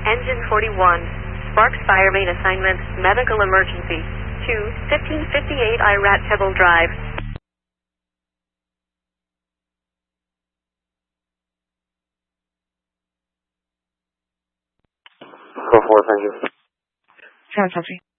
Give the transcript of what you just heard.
Engine 41. Sparks Fire Main Assignment, Medical Emergency. To 1558 Irat Pebble Drive. Go forward, thank you. Sound Chelsea.